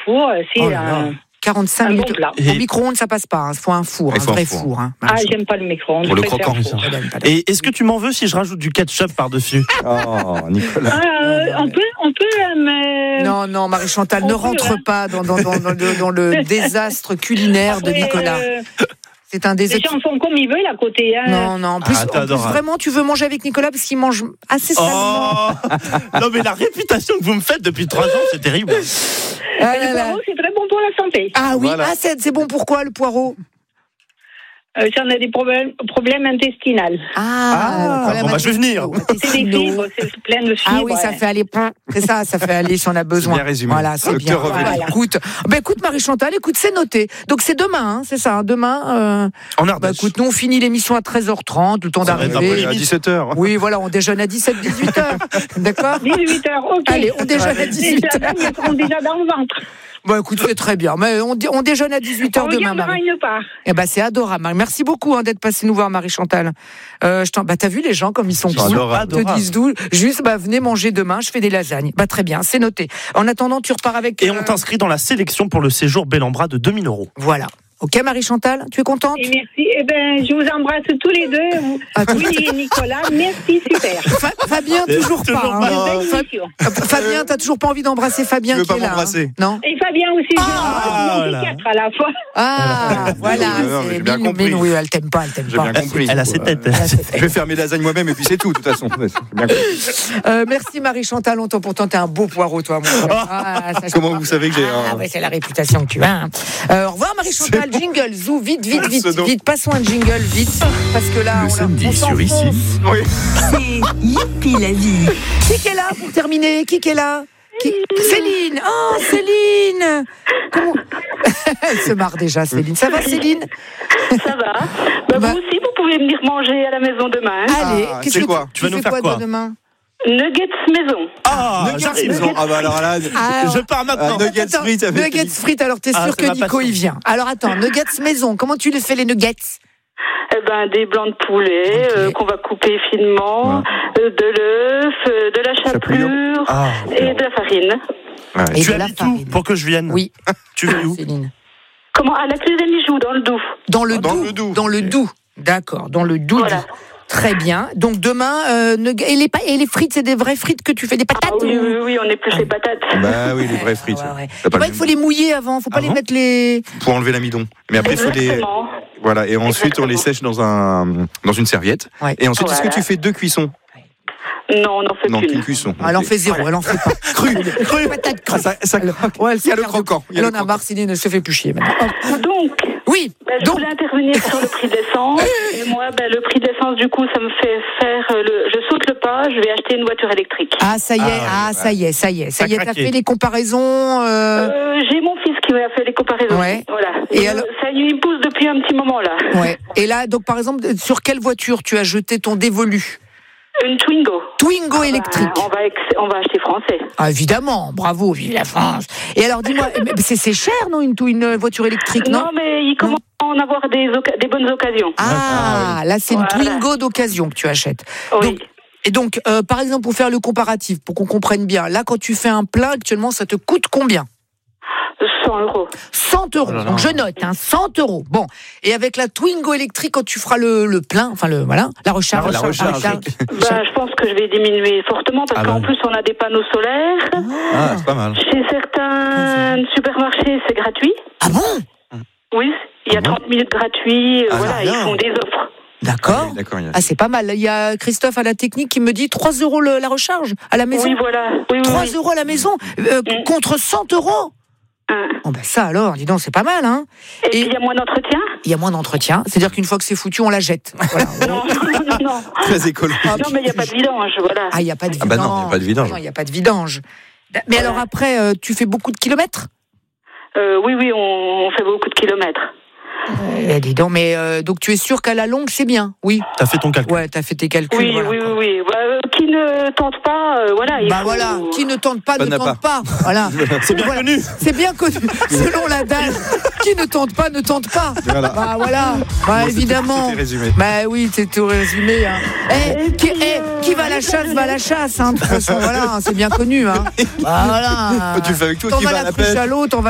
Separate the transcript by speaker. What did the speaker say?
Speaker 1: four, c'est
Speaker 2: Oh là là. 45
Speaker 1: un
Speaker 2: minutes.
Speaker 1: bon plat.
Speaker 2: Au micro-ondes, ça passe pas. Il faut un four,
Speaker 3: Il
Speaker 2: un
Speaker 3: faut un
Speaker 2: vrai
Speaker 3: four.
Speaker 2: four. Hein.
Speaker 1: Ah, j'aime pas le micro-ondes.
Speaker 3: Pour le
Speaker 1: je préfère
Speaker 3: croquant,
Speaker 1: four.
Speaker 2: Madame.
Speaker 4: Et est-ce que tu m'en veux si je rajoute du ketchup par-dessus?
Speaker 3: Oh, Nicolas.
Speaker 1: On peut, mais...
Speaker 2: Non, Marie-Chantal,
Speaker 1: On
Speaker 2: ne
Speaker 1: peut,
Speaker 2: rentre
Speaker 1: hein.
Speaker 2: pas dans le désastre culinaire de
Speaker 1: Après,
Speaker 2: Nicolas. C'est un
Speaker 1: les
Speaker 2: désastre.
Speaker 1: gens font comme ils veulent à côté. Hein.
Speaker 2: Non, en plus,
Speaker 4: t'es adorable.
Speaker 2: vraiment, tu veux manger avec Nicolas parce qu'il mange assez salement.
Speaker 4: Oh non, mais la réputation que vous me faites depuis 3 ans, c'est terrible.
Speaker 2: Ah,
Speaker 1: Le
Speaker 2: là, là.
Speaker 1: poireau, c'est très bon pour la santé.
Speaker 2: Ah oui,
Speaker 3: Voilà.
Speaker 2: c'est bon pourquoi le poireau?
Speaker 1: Si on a des problèmes intestinaux.
Speaker 2: Problème
Speaker 4: bon, bah, je vais venir.
Speaker 1: C'est des fibres, c'est plein de fibres.
Speaker 2: Ah oui, ça fait aller. C'est ça fait aller si on a besoin.
Speaker 3: bien résumé.
Speaker 2: Voilà, c'est bien.
Speaker 3: Docteur Revelli.
Speaker 2: Voilà. Écoute, Marie-Chantal, c'est noté. Donc c'est demain, hein, c'est ça. Demain.
Speaker 4: En Ardèche.
Speaker 2: Écoute, nous on finit l'émission à 13h30, le temps
Speaker 4: Ça va être un peu
Speaker 2: d'arriver.
Speaker 3: À 17h.
Speaker 2: Oui, voilà, on déjeune à 17-18h. D'accord.
Speaker 1: 18h, ok.
Speaker 2: Allez, on déjeune à 18h.
Speaker 1: Les amis seront déjà dans le ventre.
Speaker 2: Bon, écoute, c'est très bien. Mais on déjeune à 18h
Speaker 1: On
Speaker 2: demain,
Speaker 1: regardera
Speaker 2: Marie.
Speaker 1: une part.
Speaker 2: Eh ben, c'est adorable, Marie. Merci beaucoup d'être passé nous voir, Marie-Chantal. T'as vu les gens comme ils sont
Speaker 3: Ils
Speaker 2: cool.
Speaker 3: sont adorables.
Speaker 2: Te disent d'où. Juste, venez manger demain. Je fais des lasagnes. Très bien, c'est noté. En attendant, tu repars avec.
Speaker 4: Et on t'inscrit dans la sélection pour le séjour Bel-en-Bras de 2 000 €.
Speaker 2: Voilà. Ok, Marie-Chantal, tu es contente?
Speaker 1: Et merci. Je vous embrasse tous les deux. Willy et Nicolas. Merci, super.
Speaker 2: Fabien, toujours pas.
Speaker 4: Toujours
Speaker 2: hein.
Speaker 4: pas.
Speaker 1: Belle émission.
Speaker 2: Fabien, t'as toujours pas envie d'embrasser Fabien
Speaker 3: Tu veux
Speaker 2: qui
Speaker 3: pas
Speaker 2: est là,
Speaker 3: m'embrasser
Speaker 2: Non.
Speaker 1: Et Fabien aussi, je l'embrasse,
Speaker 4: voilà.
Speaker 1: donc 4 à la fois.
Speaker 2: Voilà.
Speaker 3: Non, mais j'ai bien
Speaker 2: Mine,
Speaker 3: compris.
Speaker 2: oui, elle t'aime pas.
Speaker 3: J'ai bien compris.
Speaker 4: Elle a ses têtes.
Speaker 3: Je vais faire mes lasagnes moi-même et puis c'est tout, de toute façon. J'ai bien compris.
Speaker 2: Merci Marie-Chantal, pourtant t'es un beau poireau toi. Mon frère. Ça, je
Speaker 3: Comment
Speaker 2: crois.
Speaker 3: vous savez que j'ai
Speaker 2: C'est la réputation que tu as. Hein. Au revoir Marie-Chantal, jingle, zou, vite,
Speaker 3: Pseudo.
Speaker 2: passons un jingle, vite, parce que là,
Speaker 5: Le samedi
Speaker 2: on
Speaker 5: sur
Speaker 2: s'enfonce.
Speaker 5: Ici.
Speaker 3: Oui.
Speaker 5: C'est Youpi la vie.
Speaker 2: Qui est là pour terminer? Qui est là? Céline. Oh, Céline. Comment... Elle se marre déjà, Céline. Ça va, Céline?
Speaker 6: Ça va. Vous aussi, vous pouvez venir manger à la maison demain.
Speaker 2: Allez,
Speaker 3: Ah,
Speaker 2: qu'est-ce
Speaker 3: c'est
Speaker 2: que
Speaker 3: quoi
Speaker 4: Tu vas nous
Speaker 2: fais
Speaker 4: faire
Speaker 2: quoi
Speaker 4: quoi
Speaker 2: toi, demain?
Speaker 6: Nuggets maison.
Speaker 4: Ah,
Speaker 3: Nuggets maison. Ah bah alors là,
Speaker 4: je pars maintenant.
Speaker 3: Nuggets frites avec.
Speaker 2: Nuggets frites, alors t'es sûr
Speaker 4: c'est
Speaker 2: que
Speaker 4: ma
Speaker 2: Nico
Speaker 4: passion.
Speaker 2: il vient. Alors attends, nuggets maison, comment tu les fais les nuggets?
Speaker 6: Des blancs de poulet
Speaker 2: Ok.
Speaker 6: qu'on va couper finement, de l'œuf, de la chapelure
Speaker 4: Ah.
Speaker 6: et de la farine.
Speaker 3: Ouais.
Speaker 2: Et
Speaker 4: Tu
Speaker 2: de la
Speaker 4: habites où
Speaker 2: farine.
Speaker 4: pour que je vienne?
Speaker 2: Oui,
Speaker 4: Tu vis où?
Speaker 2: Céline.
Speaker 6: Comment? À la clé des Mijoux, dans le Doubs.
Speaker 2: Dans le
Speaker 3: Dans
Speaker 2: Doubs.
Speaker 3: le Doubs.
Speaker 2: Dans le Doubs. D'accord, dans le Doubs.
Speaker 6: Voilà.
Speaker 2: Très bien. Donc demain, et les frites, c'est des vraies frites que tu fais, des patates?
Speaker 6: Ah oui, on est plus les patates.
Speaker 3: Bah oui, les vraies frites.
Speaker 2: Ouais.
Speaker 3: T'as pas le
Speaker 2: Il
Speaker 3: même
Speaker 2: faut les mouiller avant, faut pas les
Speaker 3: bon
Speaker 2: mettre les.
Speaker 3: pour enlever l'amidon. Mais après, il faut les.
Speaker 6: Exactement.
Speaker 3: Voilà, et ensuite on les
Speaker 6: Exactement.
Speaker 3: sèche dans une serviette.
Speaker 2: Ouais.
Speaker 3: Et ensuite, est-ce que
Speaker 6: Voilà.
Speaker 3: tu fais 2 cuissons?
Speaker 6: Non, on n'en fait
Speaker 3: Non,
Speaker 6: qu'une.
Speaker 3: qu'une cuisson.
Speaker 2: Elle en
Speaker 3: Ok.
Speaker 2: fait zéro, elle en fait pas.
Speaker 3: Cru.
Speaker 2: Patate crue.
Speaker 3: Ça croque.
Speaker 2: Ouais,
Speaker 3: Il y a le croquant. Il y a
Speaker 2: Elle
Speaker 3: le
Speaker 2: en a
Speaker 3: croquant.
Speaker 2: marre, Céline, elle se fait plus chier maintenant. Hop.
Speaker 6: Donc,
Speaker 2: Oui,
Speaker 6: je
Speaker 2: donc.
Speaker 6: voulais intervenir sur le prix de l'essence. Et moi, le prix de l'essence, du coup, ça me fait faire je saute le pas, je vais acheter une voiture électrique.
Speaker 2: Ah, ça y est, ça y est. T'as
Speaker 4: craqué.
Speaker 2: fait les comparaisons.
Speaker 6: J'ai mon fils qui m'a fait les comparaisons.
Speaker 2: Ouais.
Speaker 6: Voilà.
Speaker 2: Et
Speaker 6: Et
Speaker 2: alors-
Speaker 6: ça lui pousse depuis un petit moment là.
Speaker 2: Ouais. Et là, donc par exemple, sur quelle voiture tu as jeté ton dévolu?
Speaker 6: Une Twingo.
Speaker 2: Twingo électrique.
Speaker 6: On va acheter français.
Speaker 2: Ah, évidemment, bravo, vive la France. Et alors, dis-moi, c'est cher, non, une voiture électrique, non?
Speaker 6: Mais il commence à en avoir des bonnes occasions.
Speaker 2: Ah, là, c'est une
Speaker 6: Voilà.
Speaker 2: Twingo d'occasion que tu achètes.
Speaker 6: Oui.
Speaker 2: Donc, par exemple, pour faire le comparatif, pour qu'on comprenne bien, là, quand tu fais un plein, actuellement, ça te coûte combien?
Speaker 6: 100 €.
Speaker 2: 100 €.
Speaker 3: Oh là là.
Speaker 2: Donc, je note, 100 €. Bon. Et avec la Twingo électrique, quand tu feras le plein, enfin, la recharge.
Speaker 3: La recharge.
Speaker 6: Je pense que je vais diminuer fortement parce
Speaker 3: Ah
Speaker 6: qu'en
Speaker 3: bon.
Speaker 6: plus, on a des panneaux solaires.
Speaker 3: Ah, c'est pas mal.
Speaker 6: Chez certains supermarchés, c'est gratuit.
Speaker 2: Ah bon?
Speaker 6: Oui, il y a 30 minutes gratuits.
Speaker 3: Ah,
Speaker 6: Voilà,
Speaker 2: bien.
Speaker 6: ils font des offres.
Speaker 2: D'accord.
Speaker 3: Oui, d'accord.
Speaker 2: Ah, c'est pas mal. Il y a Christophe à la technique qui me dit 3 € la recharge à la maison.
Speaker 6: Oui, voilà. Oui,
Speaker 2: 3
Speaker 6: oui.
Speaker 2: € à la maison contre 100 €. Oh ben ça alors, dis donc, c'est pas mal, hein.
Speaker 6: Et puis, il y a moins d'entretien.
Speaker 2: Il y a moins d'entretien, c'est-à-dire qu'une fois que c'est foutu, on la jette. Voilà.
Speaker 6: Non.
Speaker 3: Très écologique.
Speaker 6: Non, mais il n'y a pas de vidange, voilà.
Speaker 2: Ah, il n'y a pas de
Speaker 3: Ah
Speaker 2: vidange.
Speaker 3: bah non, il y a pas de vidange.
Speaker 2: Non, il n'y a pas de vidange. Mais alors après, tu fais beaucoup de kilomètres?
Speaker 6: Oui, on fait beaucoup de kilomètres.
Speaker 2: Dis donc, mais donc tu es sûr qu'à la longue, c'est bien? Oui.
Speaker 4: T'as fait ton calcul.
Speaker 2: Ouais, t'as fait tes calculs.
Speaker 6: Oui,
Speaker 2: voilà,
Speaker 6: oui,
Speaker 2: quoi.
Speaker 6: oui. Qui ne tente pas, voilà. Il
Speaker 2: Bah
Speaker 6: faut-
Speaker 2: voilà, qui ne tente pas,
Speaker 3: Bonne
Speaker 2: ne tente pas. Voilà.
Speaker 4: C'est bien connu.
Speaker 2: C'est bien connu. Selon l'adage, qui ne tente pas, ne tente pas.
Speaker 3: Voilà.
Speaker 2: Bah voilà. Bah évidemment.
Speaker 3: C'était résumé.
Speaker 2: Bah oui, c'est tout résumé. Hein. Qui va à la chasse, va à la chasse. Hein. De toute façon, voilà, c'est bien connu. Hein. Bah voilà.
Speaker 3: Tu le fais avec toi,
Speaker 2: T'en
Speaker 3: qui
Speaker 2: vas
Speaker 3: va à
Speaker 2: la
Speaker 3: la
Speaker 2: cruche
Speaker 3: pêche.
Speaker 2: à l'eau, t'en vas